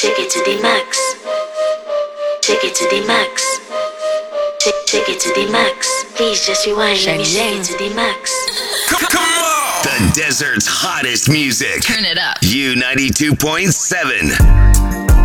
Take it to the max. Take it to the max. Take it to the max. Please just rewind. Let me take it to the max. Come on! The desert's hottest music. Turn it up. U92.7.